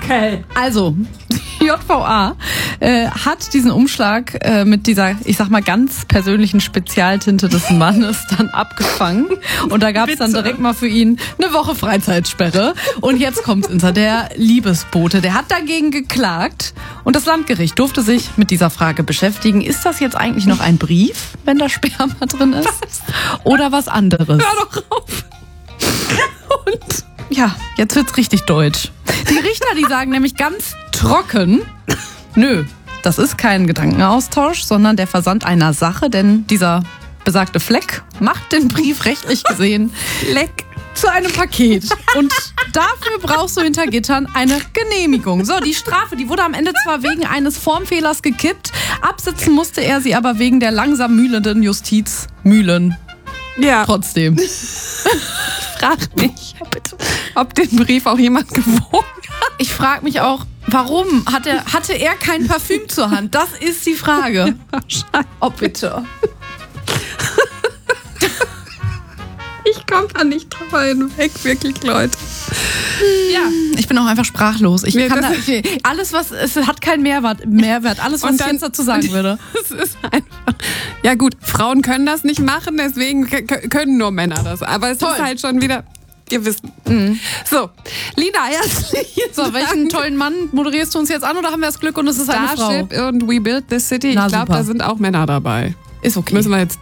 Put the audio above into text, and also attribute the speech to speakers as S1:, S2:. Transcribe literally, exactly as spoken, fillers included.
S1: Okay.
S2: Also, die J V A äh, hat diesen Umschlag äh, mit dieser, ich sag mal, ganz persönlichen Spezialtinte des Mannes dann abgefangen. Und da gab es dann direkt mal für ihn eine Woche Freizeitsperre. Und jetzt kommt's, Insa, der Liebesbote, der hat dagegen geklagt. Und das Landgericht durfte sich mit dieser Frage beschäftigen. Ist das jetzt eigentlich noch ein Brief, wenn da Sperma drin ist? Was? Oder was anderes?
S1: Hör doch auf.
S2: Und ja, jetzt wird's richtig deutsch. Die Richter, die sagen nämlich ganz trocken, nö, das ist kein Gedankenaustausch, sondern der Versand einer Sache, denn dieser besagte Fleck macht den Brief rechtlich gesehen
S1: Leck.
S2: zu einem Paket. Und dafür brauchst du hinter Gittern eine Genehmigung. So, die Strafe, die wurde am Ende zwar wegen eines Formfehlers gekippt, absitzen musste er sie aber wegen der langsam mühlenden Justiz mühlen.
S1: Ja.
S2: Trotzdem.
S1: Ich frag mich, ob den Brief auch jemand gewogen hat.
S2: Ich frage mich auch, warum hat er, hatte er kein Parfüm zur Hand? Das ist die Frage. Oh, bitte.
S1: Ich komme da nicht drüber hinweg, wirklich, Leute.
S2: Ja, ich bin auch einfach sprachlos. Ich
S1: Nee,
S2: kann da,
S1: das-
S2: ich, alles, was, es hat keinen Mehrwert, Mehrwert. Alles, was
S1: Und
S2: ich
S1: dann-
S2: jetzt dazu sagen würde.
S1: Das ist einfach. Ja, gut, Frauen können das nicht machen, deswegen k- k- können nur Männer das. Aber es
S2: Toll.
S1: ist halt schon wieder. Ihr wisst. Mhm. So, Lina, herzlichen
S2: So, welchen
S1: Dank.
S2: tollen Mann moderierst du uns jetzt an oder haben wir das Glück und es ist eine Frau?
S1: Starship und We Build This City. Ich
S2: Na,
S1: glaube,
S2: super.
S1: da sind auch Männer dabei.
S2: Ist okay.
S1: Müssen wir jetzt